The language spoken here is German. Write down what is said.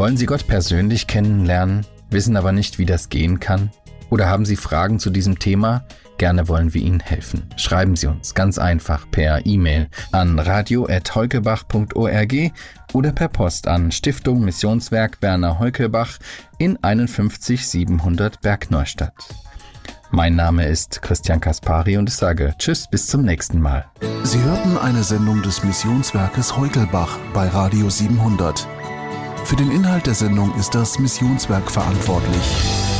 Wollen Sie Gott persönlich kennenlernen, wissen aber nicht, wie das gehen kann? Oder haben Sie Fragen zu diesem Thema? Gerne wollen wir Ihnen helfen. Schreiben Sie uns ganz einfach per E-Mail an radio@heukebach.org oder per Post an Stiftung Missionswerk Werner Heukelbach in 51700 Bergneustadt. Mein Name ist Christian Kaspari und ich sage Tschüss, bis zum nächsten Mal. Sie hörten eine Sendung des Missionswerkes Heukelbach bei Radio 700. Für den Inhalt der Sendung ist das Missionswerk verantwortlich.